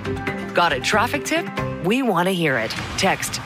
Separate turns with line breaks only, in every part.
Got a traffic tip? We want to hear it. Text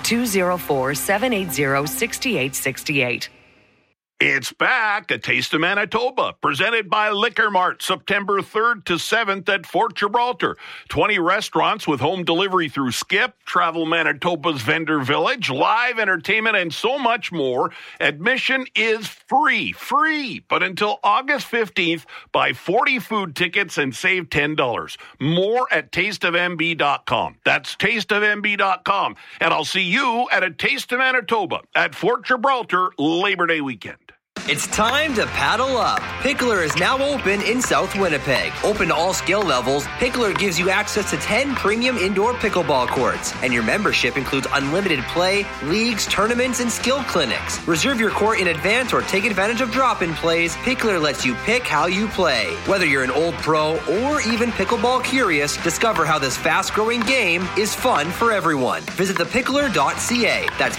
204-780-6868.
It's back, A Taste of Manitoba, presented by Liquor Mart, September 3rd to 7th at Fort Gibraltar. 20 restaurants with home delivery through Skip, Travel Manitoba's Vendor Village, live entertainment, and so much more. Admission is free, but until August 15th, buy 40 food tickets and save $10. More at tasteofmb.com. That's tasteofmb.com. And I'll see you at A Taste of Manitoba at Fort Gibraltar Labor Day weekend.
It's time to paddle up. Pickler is now open in South Winnipeg. Open to all skill levels, Pickler gives you access to 10 premium indoor pickleball courts. And your membership includes unlimited play, leagues, tournaments, and skill clinics. Reserve your court in advance or take advantage of drop-in plays. Pickler lets you pick how you play. Whether you're an old pro or even pickleball curious, discover how this fast-growing game is fun for everyone. Visit thepickler.ca. That's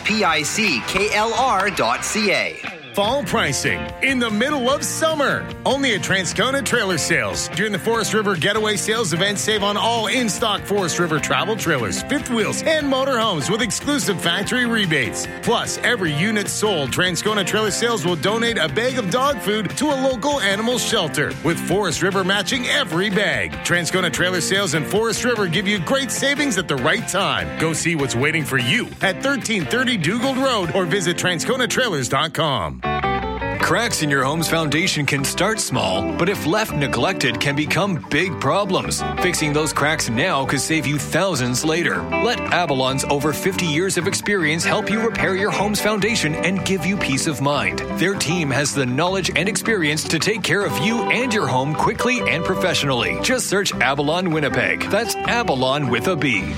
PICKLR.ca.
Fall pricing in the middle of summer. Only at Transcona Trailer Sales. During the Forest River Getaway Sales event, save on all in-stock Forest River travel trailers, fifth wheels, and motorhomes with exclusive factory rebates. Plus, every unit sold, Transcona Trailer Sales will donate a bag of dog food to a local animal shelter, with Forest River matching every bag. Transcona Trailer Sales and Forest River give you great savings at the right time. Go see what's waiting for you at 1330 Dugald Road or visit transconatrailers.com.
Cracks in your home's foundation can start small, but if left neglected, can become big problems. Fixing those cracks now could save you thousands later. Let Avalon's over 50 years of experience help you repair your home's foundation and give you peace of mind. Their team has the knowledge and experience to take care of you and your home quickly and professionally. Just search Avalon Winnipeg. That's Avalon with a B.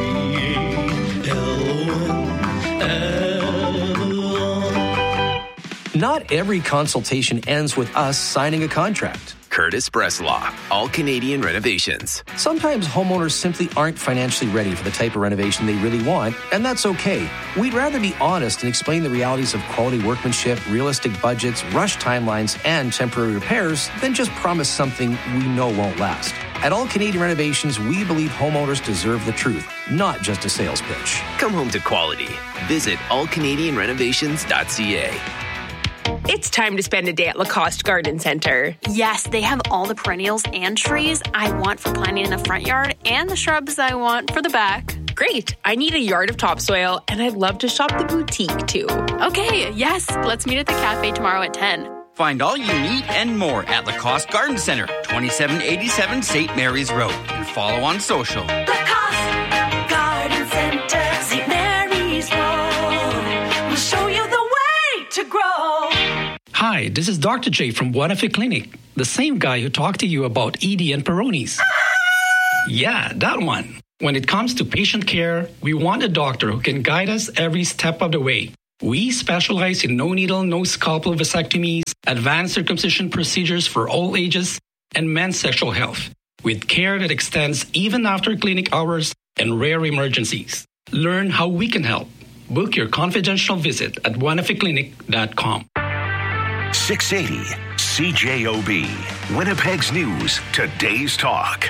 Not every consultation ends with us signing a contract.
Curtis Bresslaw, All Canadian Renovations.
Sometimes homeowners simply aren't financially ready for the type of renovation they really want, and that's okay. We'd rather be honest and explain the realities of quality workmanship, realistic budgets, rush timelines, and temporary repairs than just promise something we know won't last. At All Canadian Renovations, we believe homeowners deserve the truth, not just a sales pitch.
Come home to quality. Visit allcanadianrenovations.ca.
It's time to spend a day at Lacoste Garden Centre.
Yes, they have all the perennials and trees I want for planting in the front yard and the shrubs I want for the back.
Great. I need a yard of topsoil, and I'd love to shop the boutique, too.
Okay, yes. Let's meet at the cafe tomorrow at 10.
Find all you need and more at Lacoste Garden Centre, 2787 St. Mary's Road. And follow on social.
Lacoste Garden Centre, St. Mary's Road. We'll show you the way to grow.
Hi, this is Dr. J from Buonafe Clinic, the same guy who talked to you about ED and Peyronie's. Yeah, that one. When it comes to patient care, we want a doctor who can guide us every step of the way. We specialize in no-needle, no-scalpel vasectomies, advanced circumcision procedures for all ages, and men's sexual health, with care that extends even after clinic hours and rare emergencies. Learn how we can help. Book your confidential visit at buonafeclinic.com.
680 CJOB, Winnipeg's News, Today's Talk.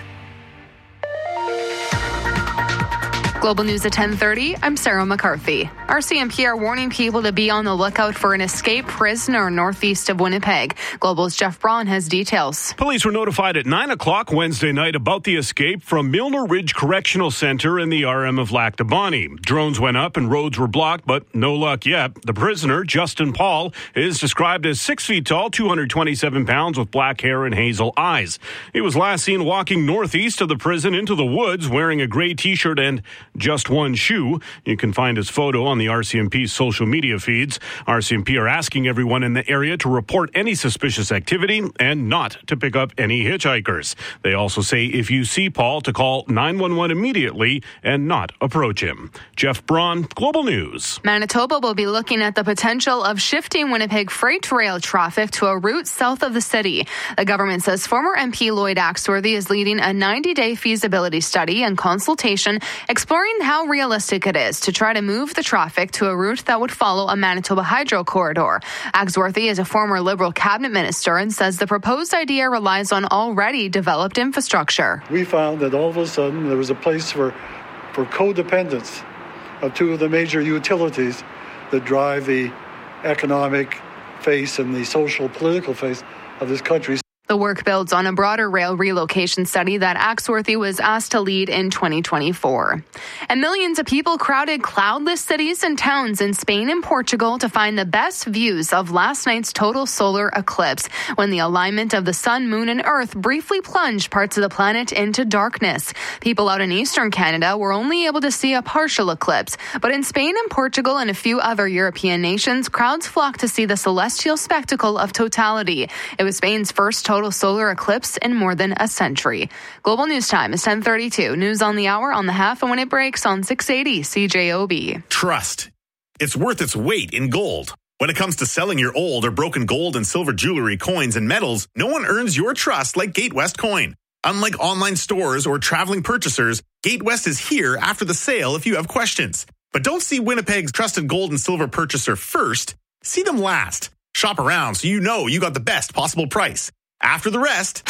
Global News at 10:30. I'm Sarah McCarthy. RCMP are warning people to be on the lookout for an escaped prisoner northeast of Winnipeg. Global's Jeff Braun has details.
Police were notified at 9 o'clock Wednesday night about the escape from Milner Ridge Correctional Center in the RM of Lac du Bonnie. Drones went up and roads were blocked, but no luck yet. The prisoner, Justin Paul, is described as 6 feet tall, 227 pounds, with black hair and hazel eyes. He was last seen walking northeast of the prison into the woods wearing a gray T-shirt and just one shoe. You can find his photo on the RCMP's social media feeds. RCMP are asking everyone in the area to report any suspicious activity and not to pick up any hitchhikers. They also say if you see Paul, to call 911 immediately and not approach him. Jeff Braun, Global News.
Manitoba will be looking at the potential of shifting Winnipeg freight rail traffic to a route south of the city. The government says former MP Lloyd Axworthy is leading a 90-day feasibility study and consultation exploring exploring how realistic it is to try to move the traffic to a route that would follow a Manitoba hydro corridor. Axworthy is a former Liberal cabinet minister and says the proposed idea relies on already developed infrastructure.
We found that all of a sudden there was a place for codependence of two of the major utilities that drive the economic face and the social political face of this country.
The work builds on a broader rail relocation study that Axworthy was asked to lead in 2024. And millions of people crowded cloudless cities and towns in Spain and Portugal to find the best views of last night's total solar eclipse, when the alignment of the sun, moon, and earth briefly plunged parts of the planet into darkness. People out in eastern Canada were only able to see a partial eclipse, but in Spain and Portugal and a few other European nations, crowds flocked to see the celestial spectacle of totality. It was Spain's first total solar eclipse in more than a century. Global News Time is 10:32. News on the hour, on the half, and when it breaks on 680 CJOB.
Trust. It's worth its weight in gold. When it comes to selling your old or broken gold and silver jewelry, coins, and metals, no one earns your trust like Gatewest Coin. Unlike online stores or traveling purchasers, Gatewest is here after the sale if you have questions. But don't see Winnipeg's trusted gold and silver purchaser first. See them last. Shop around so you know you got the best possible price. After the rest,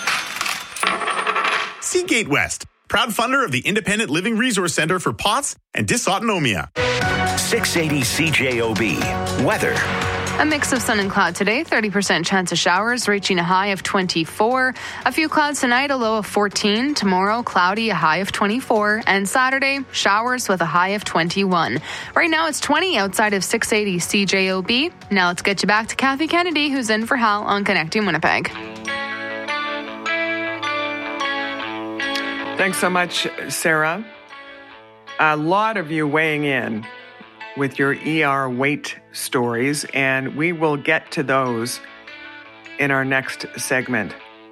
see Gatewest, proud funder of the Independent Living Resource Center for POTS and Dysautonomia.
680 CJOB. Weather.
A mix of sun and cloud today, 30% chance of showers, reaching a high of 24. A few clouds tonight, a low of 14. Tomorrow, cloudy, a high of 24. And Saturday, showers with a high of 21. Right now, it's 20 outside of 680 CJOB. Now let's get you back to Kathy Kennedy, who's in for Hal on Connecting Winnipeg.
Thanks so much, Sarah. A lot of you weighing in with your ER wait stories, and we will get to those in our next segment.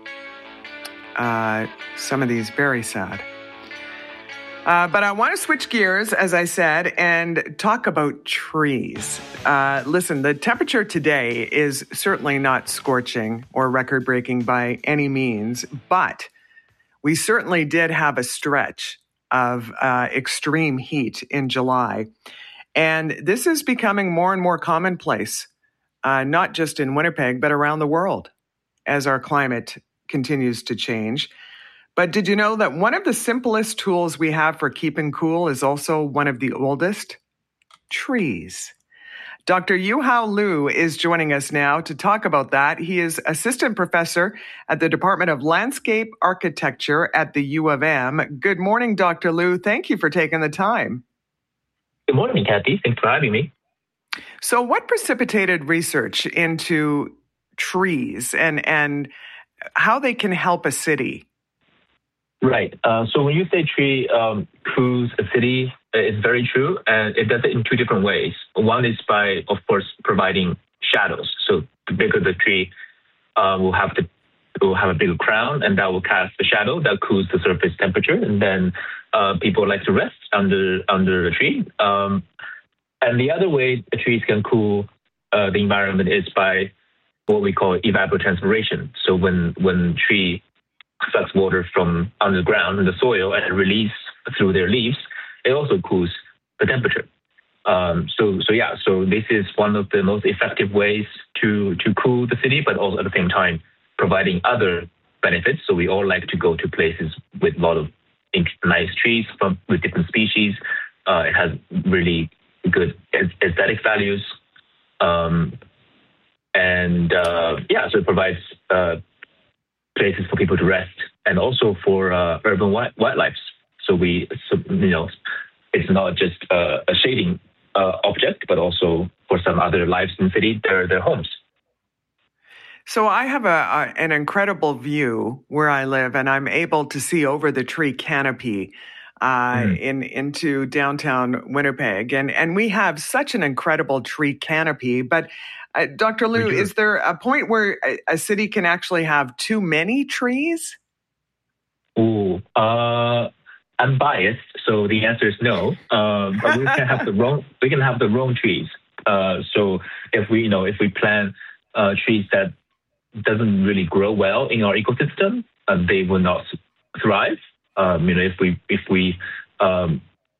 Some of these very sad. But I want to switch gears, as I said, and talk about trees. Listen, the temperature today is certainly not scorching or record-breaking by any means, but we certainly did have a stretch of extreme heat in July. And this is becoming more and more commonplace, not just in Winnipeg, but around the world as our climate continues to change. But did you know that one of the simplest tools we have for keeping cool is also one of the oldest? Trees. Dr. Yuhao Liu is joining us now to talk about that. He is assistant professor at the Department of Landscape Architecture at the U of M. Good morning, Dr. Liu. Thank you for taking the time.
Good morning, Kathy. Thanks for having me.
So what precipitated research into trees and how they can help a city?
Right. So when you say tree cools a city, it's very true. And it does it in two different ways. One is by, of course, providing shadows. So the bigger the tree will have a bigger crown, and that will cast the shadow that cools the surface temperature. And then people like to rest under the tree. And the other way the trees can cool the environment is by what we call evapotranspiration. So when tree sucks water from underground in the soil and release through their leaves, it also cools the temperature. So this is one of the most effective ways to cool the city, but also at the same time providing other benefits. So we all like to go to places with a lot of nice trees with different species. It has really good aesthetic values. So it provides places for people to rest and also for urban wildlife. So it's not just a shading object, but also for some other lives in the city, their homes.
So I have an incredible view where I live, and I'm able to see over the tree canopy into downtown Winnipeg. And we have such an incredible tree canopy. But Dr. Liu, is there a point where a city can actually have too many trees?
I'm biased, so the answer is no. But we can have the wrong trees. So if we plant trees that doesn't really grow well in our ecosystem, they will not thrive. If we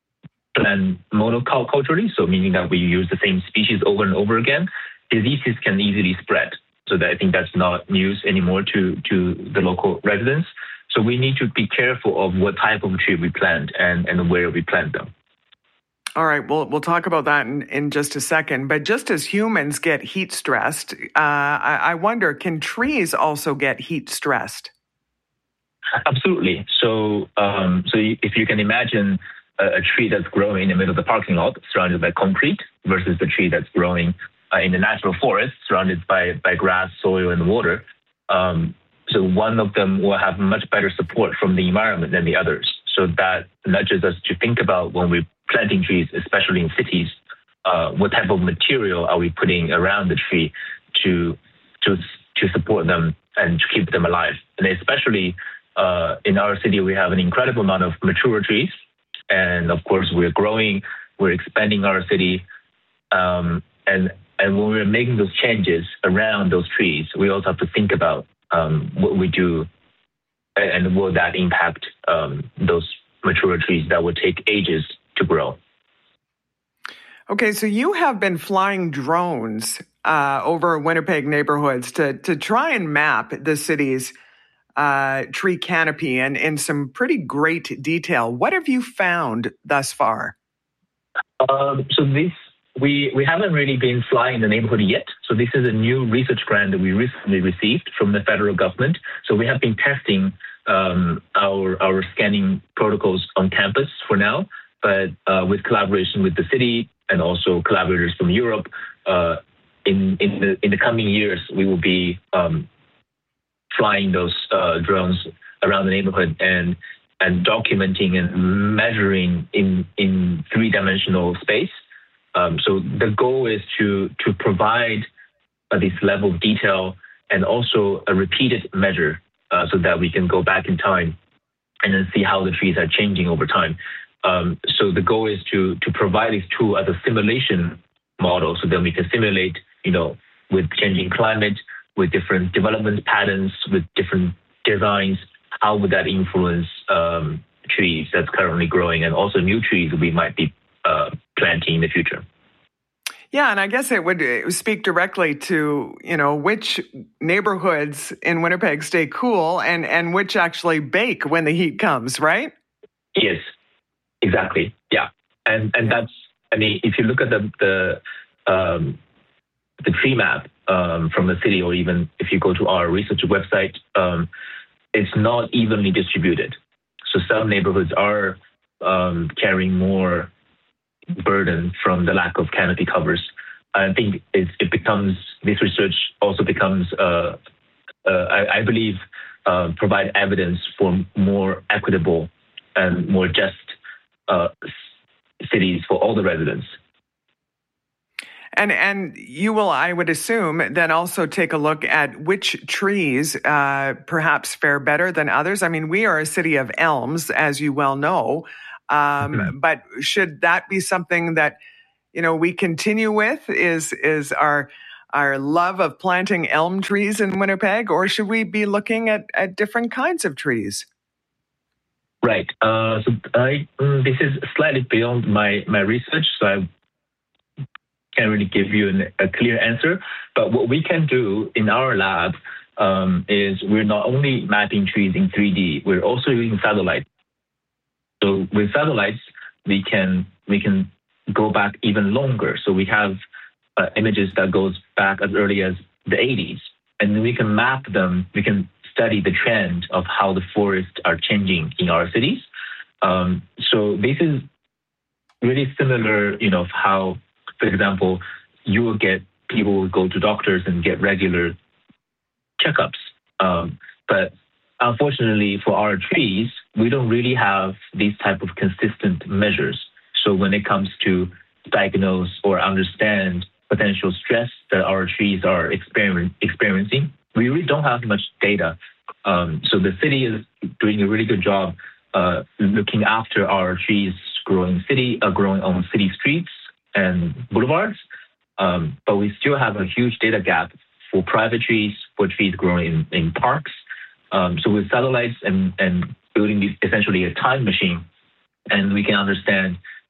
plant monoculturally, so meaning that we use the same species over and over again, diseases can easily spread. So that I think that's not news anymore to the local residents. So we need to be careful of what type of tree we plant and where we plant them.
All right, we'll talk about that in just a second. But just as humans get heat stressed, I wonder, can trees also get heat stressed?
Absolutely. So if you can imagine a tree that's growing in the middle of the parking lot, surrounded by concrete, versus the tree that's growing in the natural forest, surrounded by grass, soil, and water. So one of them will have much better support from the environment than the others. So that nudges us to think about when we're planting trees, especially in cities, what type of material are we putting around the tree to support them and to keep them alive. And especially in our city, we have an incredible amount of mature trees. And of course, we're expanding our city. And when we're making those changes around those trees, we also have to think about what we do and will that impact those mature trees that would take ages to grow.
Okay, so you have been flying drones over Winnipeg neighborhoods to try and map the city's tree canopy and in some pretty great detail. What have you found thus far?
We haven't really been flying in the neighborhood yet. So this is a new research grant that we recently received from the federal government. So we have been testing our scanning protocols on campus for now, but with collaboration with the city and also collaborators from Europe, in the coming years, we will be flying those drones around the neighborhood and documenting and measuring in three-dimensional space. So the goal is to provide this level of detail and also a repeated measure so that we can go back in time and then see how the trees are changing over time. So the goal is to provide this tool as a simulation model so that we can simulate, with changing climate, with different development patterns, with different designs, how would that influence trees that's currently growing and also new trees we might be planting in the future.
Yeah, and I guess it would speak directly to, which neighborhoods in Winnipeg stay cool and which actually bake when the heat comes, right?
Yes, exactly. Yeah. And that's, if you look at the tree map from the city, or even if you go to our research website, it's not evenly distributed. So some neighborhoods are carrying more burden from the lack of canopy covers. I think this research also becomes, I believe, provide evidence for more equitable and more just cities for all the residents.
And you will, I would assume, then also take a look at which trees perhaps fare better than others. We are a city of elms, as you well know. But should that be something that, we continue with? Is our love of planting elm trees in Winnipeg, or should we be looking at different kinds of trees?
Right. This is slightly beyond my research, so I can't really give you a clear answer. But what we can do in our lab is we're not only mapping trees in 3D, we're also using satellites. So with satellites, we can go back even longer. So we have images that goes back as early as the 80s, and then we can map them. We can study the trend of how the forests are changing in our cities. So this is really similar, how, for example, you will get people will go to doctors and get regular checkups. But unfortunately for our trees, we don't really have these type of consistent measures. So when it comes to diagnose or understand potential stress that our trees are experiencing, we really don't have much data. So the city is doing a really good job looking after our trees growing on city streets and boulevards. But we still have a huge data gap for private trees, for trees growing in parks. So with satellites and building essentially a time machine, and we can understand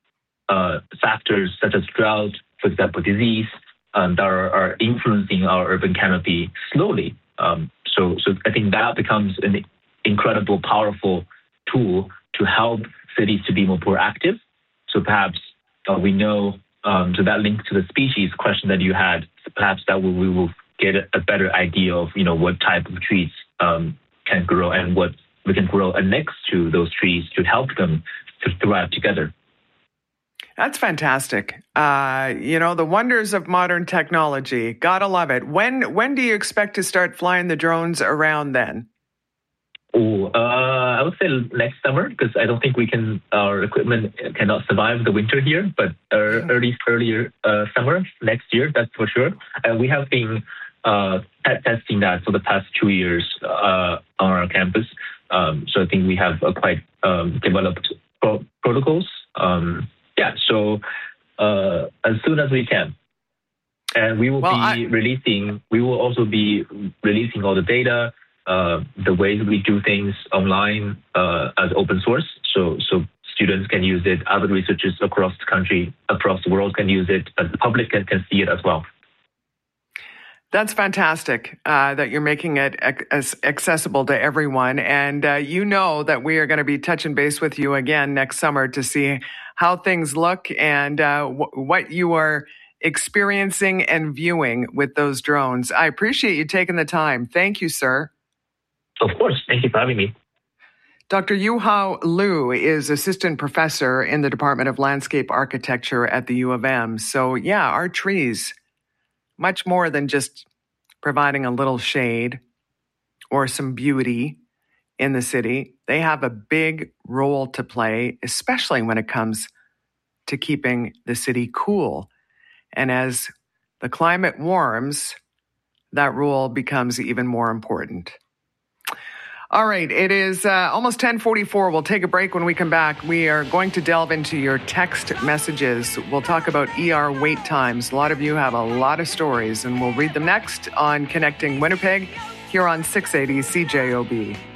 factors such as drought, for example, disease, that are influencing our urban canopy slowly. So I think that becomes an incredible, powerful tool to help cities to be more proactive. So perhaps we know, so that links to the species question that you had, perhaps that we will get a better idea of, what type of trees can grow and what we can grow next to those trees to help them to thrive together.
That's fantastic. The wonders of modern technology. Gotta love it. When do you expect to start flying the drones around then?
I would say next summer, because I don't think our equipment cannot survive the winter here, but earlier summer next year, that's for sure. And we have been testing that for the past 2 years on our campus. So I think we have quite developed protocols. So as soon as we can. And we will we will also be releasing all the data, the ways we do things online as open source. So students can use it, other researchers across the country, across the world can use it, and the public can see it as well.
That's fantastic that you're making it accessible to everyone. And you know that we are going to be touching base with you again next summer to see how things look and what you are experiencing and viewing with those drones. I appreciate you taking the time. Thank you, sir.
Of course. Thank you for having me.
Dr. Yuhao Liu is assistant professor in the Department of Landscape Architecture at the U of M. So, yeah, our trees, much more than just providing a little shade or some beauty in the city, they have a big role to play, especially when it comes to keeping the city cool. And as the climate warms, that role becomes even more important. All right, it is almost 10:44. We'll take a break. When we come back, we are going to delve into your text messages. We'll talk about ER wait times. A lot of you have a lot of stories, and we'll read them next on Connecting Winnipeg here on 680 CJOB.